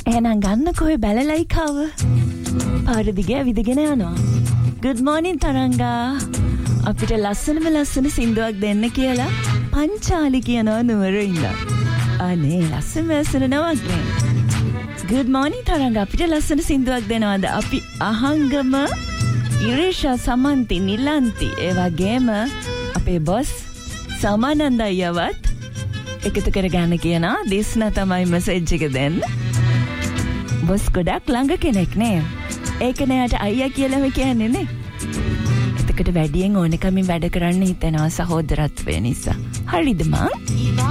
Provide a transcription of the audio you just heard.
එහෙනම් ගන්නකෝ ඔය බැලලයි කව. පාර දිගේ විදගෙන යනවා. Good morning Tharanga. අපිට ලස්සන සින්දුවක් දෙන්න කියලා පංචාලි කියනවා නුවර ඉඳලා. අනේ ලස්සන නමක් නේ. Good morning Tharanga. අපිට ලස්සන සින්දුවක් දෙනවද? අපි අහංගම ඉරිෂා සමන්ති නිලන්ති ඒ වගේම අපේ බොස් සමානන්ද අයියවත් එකතු කරගන්න කියනවා. දිස්න තමයි මෙසේජ් එක දෙන්න. බොස් ගොඩක් ළඟ කෙනෙක් නේ. ඒක නෑට අයියා කියලාම කියන්නේ නේ. එතකොට වැඩියෙන් ඕනකමින් වැඩ කරන්න හිතනවා සහෝදරත්වය නිසා. හරිද මං?